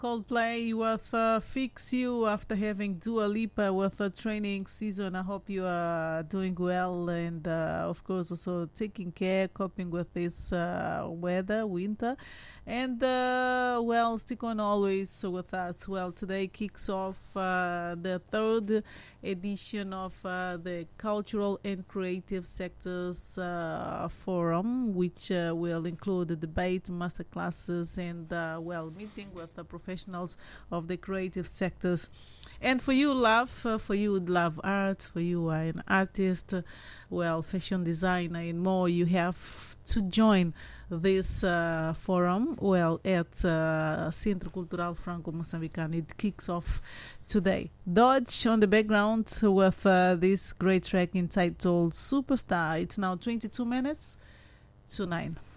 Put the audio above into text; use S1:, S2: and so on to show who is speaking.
S1: Coldplay with Fix You after having Dua Lipa with a training season. I hope you are doing well and, of course, also taking care, coping with this weather, winter. And, well, stick on always with us. Well, today kicks off the third edition of the Cultural and Creative Sectors Forum, which will include a debate, masterclasses, and, well, meeting with the professionals of the creative sectors. And for you, for you who love art, for you who are an artist, well, fashion designer and more, you have to join this forum, well, at Centro Cultural Franco-Moçambicano. It kicks off today. Dodge on the background with this great track entitled Superstar. It's now 22 minutes to 9.